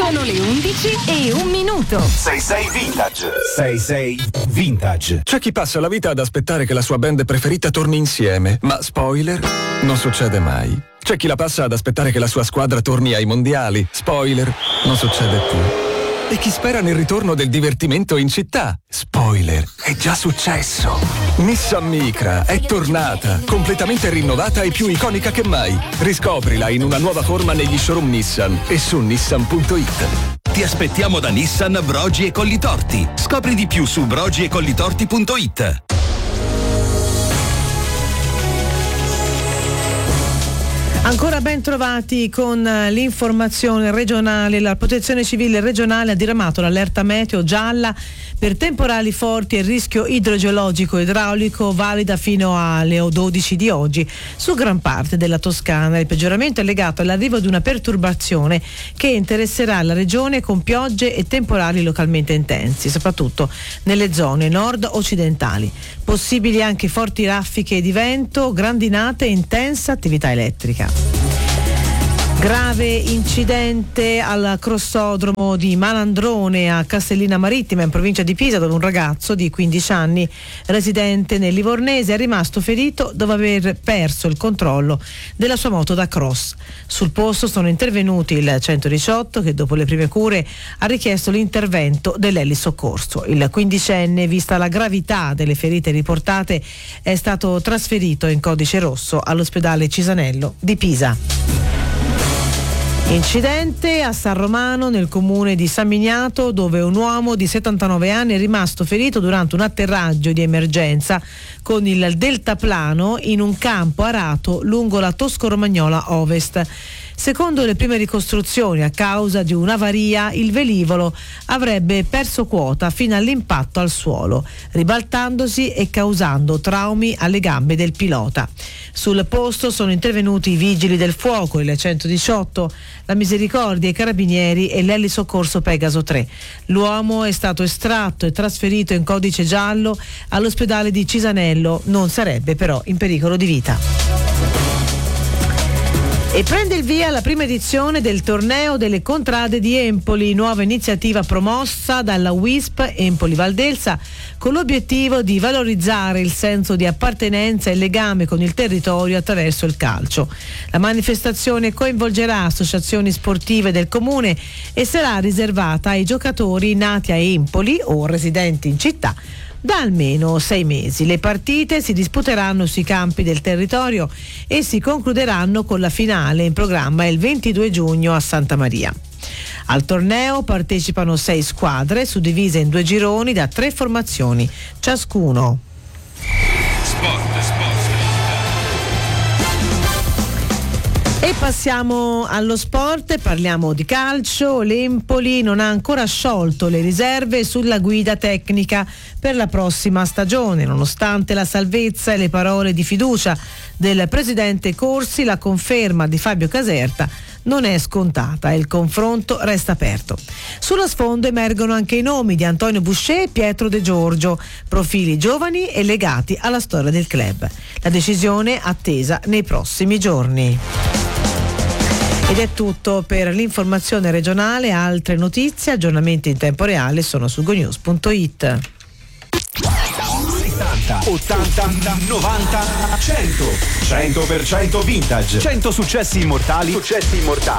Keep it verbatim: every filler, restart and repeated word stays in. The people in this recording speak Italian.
Sono le undici e un minuto. sei sei Vintage. sei sei Vintage. C'è chi passa la vita ad aspettare che la sua band preferita torni insieme, ma spoiler, non succede mai. C'è chi la passa ad aspettare che la sua squadra torni ai mondiali, spoiler, non succede più. E chi spera nel ritorno del divertimento in città, spoiler, è già successo. Nissan Micra è tornata, completamente rinnovata e più iconica che mai. Riscoprila in una nuova forma negli showroom Nissan e su nissan punto it. Ti aspettiamo da Nissan Brogi e Collitorti. Scopri di più su brogi e collitorti punto it. Ancora ben trovati con l'informazione regionale. La Protezione Civile regionale ha diramato l'allerta meteo gialla per temporali forti e rischio idrogeologico e idraulico valida fino alle dodici di oggi su gran parte della Toscana. Il peggioramento è legato all'arrivo di una perturbazione che interesserà la regione con piogge e temporali localmente intensi, soprattutto nelle zone nord-occidentali. Possibili anche forti raffiche di vento, grandinate e intensa attività elettrica. Grave incidente al crossodromo di Malandrone a Castellina Marittima in provincia di Pisa, dove un ragazzo di quindici anni residente nel Livornese è rimasto ferito dopo aver perso il controllo della sua moto da cross. Sul posto sono intervenuti il centodiciotto che dopo le prime cure ha richiesto l'intervento dell'elisoccorso. Il quindicenne, vista la gravità delle ferite riportate, è stato trasferito in codice rosso all'ospedale Cisanello di Pisa. Incidente a San Romano nel comune di San Miniato, dove un uomo di settantanove anni è rimasto ferito durante un atterraggio di emergenza con il deltaplano in un campo arato lungo la Tosco-Romagnola Ovest. Secondo le prime ricostruzioni, a causa di un'avaria, il velivolo avrebbe perso quota fino all'impatto al suolo, ribaltandosi e causando traumi alle gambe del pilota. Sul posto sono intervenuti i vigili del fuoco, il centodiciotto, la Misericordia, i carabinieri e l'elisoccorso Pegaso tre. L'uomo è stato estratto e trasferito in codice giallo all'ospedale di Cisanello, non sarebbe però in pericolo di vita. E prende il via la prima edizione del torneo delle contrade di Empoli, nuova iniziativa promossa dalla W I S P Empoli Valdelsa con l'obiettivo di valorizzare il senso di appartenenza e legame con il territorio attraverso il calcio. La manifestazione coinvolgerà associazioni sportive del comune e sarà riservata ai giocatori nati a Empoli o residenti in città da almeno sei mesi. Le partite si disputeranno sui campi del territorio e si concluderanno con la finale in programma il ventidue giugno a Santa Maria. Al torneo partecipano sei squadre suddivise in due gironi da tre formazioni ciascuno. Sport, sport. E passiamo allo sport, parliamo di calcio. L'Empoli non ha ancora sciolto le riserve sulla guida tecnica per la prossima stagione. Nonostante la salvezza e le parole di fiducia del presidente Corsi, la conferma di Fabio Caserta non è scontata e il confronto resta aperto. Sullo sfondo emergono anche i nomi di Antonio Boucher e Pietro De Giorgio, profili giovani e legati alla storia del club. La decisione attesa nei prossimi giorni. Ed è tutto per l'informazione regionale. Altre notizie, aggiornamenti in tempo reale sono su gonews punto it. ottanta, novanta, cento. cento per cento vintage. cento successi immortali. Successi immortali.